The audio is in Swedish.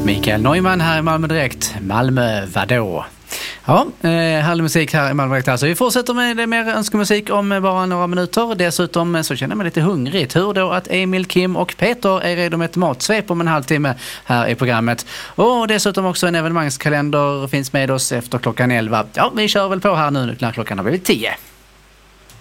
Mikael Neumann här i Malmö Direkt. Malmö, vadå? Ja, härlig musik här i Malmö Direkt. Alltså, vi fortsätter med det mer önskemusik om bara några minuter. Dessutom så känner jag mig lite hungrig. Tur då att Emil, Kim och Peter är redo med ett matsvep om en halvtimme här i programmet. Och dessutom också en evenemangskalender finns med oss efter klockan 11. Ja, vi kör väl på här nu när klockan har blivit 10.